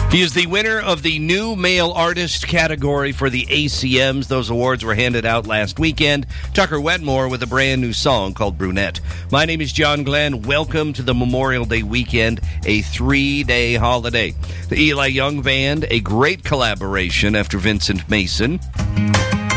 He is the winner of the New Male Artist category for the ACMs. Those awards were handed out last weekend. Tucker Wetmore with a brand new song called Brunette. My name is John Glenn. Welcome to the Memorial Day weekend, a 3-day holiday. The Eli Young Band, a great collaboration after Vincent Mason.